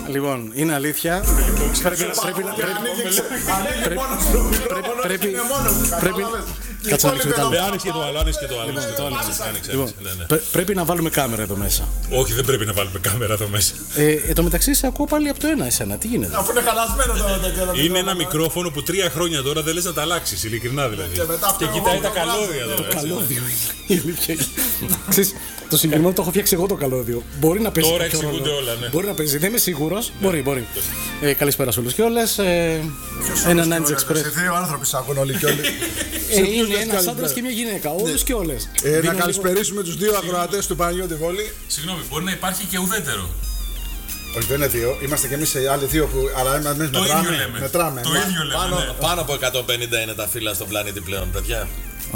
Λοιπόν, είναι αλήθεια. Πρέπει. Κάτσε να ανοίξω το άλλο. Άνοιξε και το άλλο. Πρέπει να βάλουμε κάμερα εδώ μέσα. Όχι, δεν πρέπει να βάλουμε κάμερα εδώ μέσα. Εν τω μεταξύ, σε ακούω πάλι από το ένα εσένα. Τι γίνεται? Αφού είναι χαλασμένο το Είναι ένα μικρόφωνο που 3 χρόνια τώρα δεν λες να τα αλλάξεις, ειλικρινά δηλαδή. Και κοιτάει τα καλώδια τώρα. Το καλώδιο είναι. Ξέρεις, το συγκεκριμένο το έχω φτιάξει εγώ το καλώδιο. Μπορεί να παίζει. Τώρα εξηγούνται όλα, ναι. Μπορεί να παίζει, δεν είμαι σίγουρος. Μπορεί. Καλησπέρα σε όλους και όλες. Ένα 9's Express. Σε δύο άνθρωποι σ' ακούν όλοι και όλοι. Είναι ένας άντρας και μια γυναίκα, όλους και όλες. Να καλησπερίσουμε τους δύο ακροατές του Παναγιώτη Βόλη. Συγγνώμη, μπορεί να υπάρχει και ουδέτερο. Όχι, δεν είναι δύο. Είμαστε κι εμείς σε άλλοι δύο που. Αλλά εμείς μετράμε. Το ίδιο λέμε. Πάνω από 150 είναι τα φύλλα στον πλανήτη πλέον, παιδιά.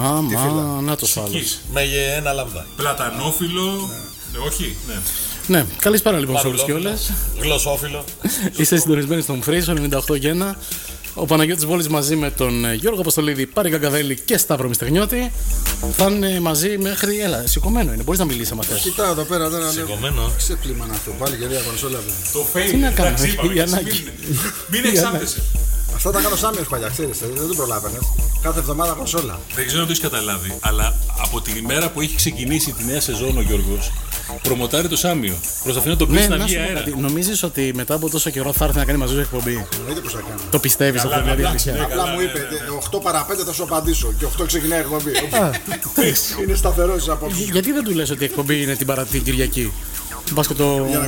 Να το άλλος. Με ένα λάμδα. Πλατανόφυλλο. Όχι, ναι. Ναι, καλησπέρα λοιπόν σε όλους και όλες. Γλωσσόφυλλο. Είστε συντονισμένοι στον Free, 98 και 1. Ο Παναγιώτης Βόλης μαζί με τον Γιώργο Αποστολίδη, Πάρη Γκαγκαδέλη και Σταύρο Μυστεγνιώτη θα είναι μαζί μέχρι. Έλα, σηκωμένο είναι, μπορείς να μιλήσεις άμα θες. Κοιτάω εδώ πέρα τώρα. Σηκωμένο. Ξέπλυμα να αυτό, πάλι γερία κονσόλα. Το fake. Τι να κάνουμε, η ανάγκη. Μην εξάπτεσαι. Αυτά τα κάνω Σάμιος παλιά, ξέρεις, δεν το προλάβαινες. Κάθε εβδομάδα κονσόλα. Δεν ξέρω αν το έχεις καταλάβει, αλλά από την ημέρα που έχει ξεκινήσει τη νέα σεζόν ο Γιώργος, προμοτάρει το Σάμιο. Προσπαθεί να το πει να βγει αέρα. Νομίζεις ότι μετά από τόσο καιρό θα έρθει να κάνει μαζί σου εκπομπή? Εννοείται πως θα κάνω. Το πιστεύεις αυτό δηλαδή? Απλά μου είπε 8 παρα 5 θα σου απαντήσω και 8 ξεκινάει η εκπομπή. Είναι σταθερός η απόψη. Γιατί δεν του λες ότι η εκπομπή είναι την Κυριακή? Πας και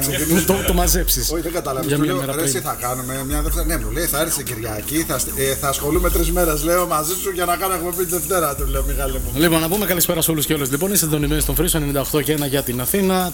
το μαζέψεις. Όχι, δεν κατάλαβες. Του λέω, ρε, εσύ θα κάνουμε μια Δευτέρα. Ναι, μου λέει, θα έρθει η Κυριακή, θα ασχολούμαι 3 μέρες, λέω, μαζί σου για να κάνω εκπομπή τη Δευτέρα, του λέω, Μιχάλη μου. Λοιπόν, να πούμε καλησπέρα σε όλους και όλες. Λοιπόν, είστε συντονισμένοι στον Free 98 και 1 για την Αθήνα,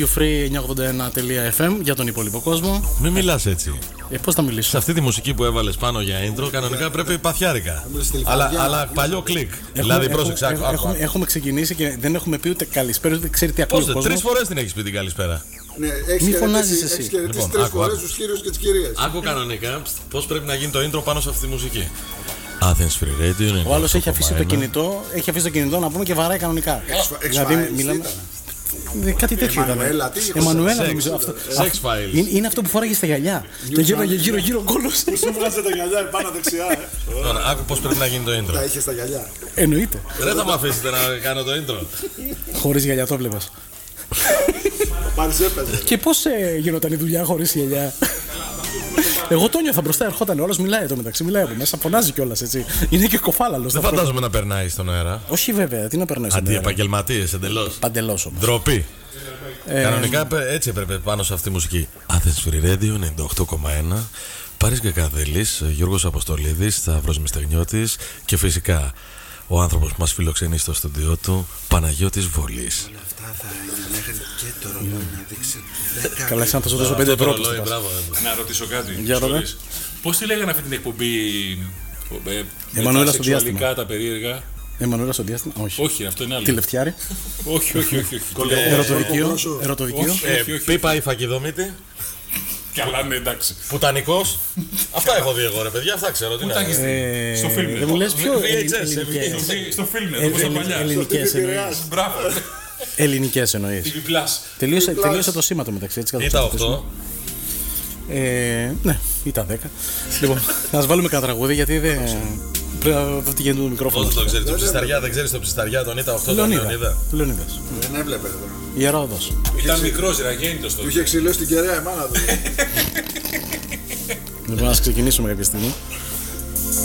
www.free981.fm για τον υπόλοιπο κόσμο. Μην μιλάς έτσι. Πώς θα μιλήσω? Σε αυτή τη μουσική που έβαλες πάνω για intro, κανονικά πρέπει παθιάρικα. Αλλά παλιό κλικ. Δηλαδή, πρόσεξε. Έχουμε ξεκινήσει και δεν έχουμε πει ούτε καλησπέρα, ούτε ξέρει τι ακούει. Πώς 3 φορές την έχεις πει την καλησπέρα. Ναι, μη φωνάζεις εσύ. Έχεις χαιρετήσει 3 φορές τους κύριους και τις κυρίες. Άκου κανονικά πώς πρέπει να γίνει το intro πάνω σε αυτή τη μουσική. Athens Free Radio. Ο άλλος έχει αφήσει το κινητό, να πούμε και βαράει κανονικά. Δηλαδή μιλάμε. Κάτι τέτοιο ήταν. Εμμανουέλα, νομίζω. Είναι αυτό που φόραγε στα γυαλιά. Το γύρω γύρω κόλλος. Σου βγάζε τα γυαλιά πάνω δεξιά. Τώρα, άκου πώς πρέπει να γίνει το intro. Τα είχε στα γυαλιά. Εννοείται. Δεν θα με αφήσετε να κάνω το intro. Χωρίς γυαλιά το βλέπεις. Πάλι έπαιζε. Και πώς γινόταν η δουλειά χωρίς γυαλιά? Εγώ το νιώθα μπροστά, ερχόταν όλος, μιλάει εδώ μεταξύ, μιλάει από μέσα, φωνάζει κιόλας έτσι. Είναι και κοφάλαλος. Δεν φαντάζομαι να περνάει στον αέρα. Όχι βέβαια, τι να περνάει στον αέρα. Αντιεπαγγελματίες εντελώς. Παντελώς όμως. Ντροπή. Κανονικά έτσι έπρεπε πάνω σε αυτή τη μουσική. Athens Free Radio 98,1. Πάρης Γκαγκαδέλης, Γιώργος Αποστολίδης, Σταύρος Μυστεγνιώτης και φυσικά ο άνθρωπος που μας φιλοξενεί στο στούντιό του, Παναγιώτης Βολής. Όλα αυτά θα είναι μέχρι και το ρολόι να δείξει. Καλά, σαν θα σου δώσω 5 ευρώ. Να ρωτήσω κάτι. Για πώς τη λέγανε αυτή την εκπομπή? Εμμανουέλα στο διάστημα. Τα περίεργα. Εμμανουέλα στο διάστημα. Όχι, αυτό είναι άλλο. Τηλεφτιάρη. Όχι. Ερωτοδικείο. Πίπα ή Φακιδομήτη. Καλά, ναι, εντάξει. Πουτανικός. Αυτά έχω δει εγώ, ρε παιδιά, αυτά ξέρω. Στο film. Δεν μου λες ποιο? Στο film, ελληνικές εννοείς. Μπράβο. Ελληνικές εννοείς. Τελείωσε το σήμα το μεταξύ. Ήταν 8. Ναι, ήταν 10. Λοιπόν, ας βάλουμε κανένα τραγούδι γιατί δεν. Πρέπει να δω τι γίνεται το μικρόφωνο. Πώς το ξέρεις το Ψισταριά, δεν ξέρεις το Ψισταριά, τον ήταν 8 τον Λεωνίδα. Λεωνίδας. Δεν έβλεπε εδώ. Ιερά οδός. Ήταν μικρός, ραγέννητος τότε. Του είχε ξυλώσει την κεραία η μάνα του. Λοιπόν, ας ξεκινήσουμε κάποια στιγμή.